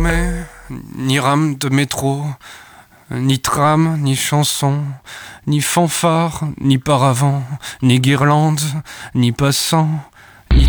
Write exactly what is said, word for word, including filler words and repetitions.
jamais, ni rame de métro, ni tram, ni chanson, ni fanfare, ni paravent, ni guirlande, ni passant,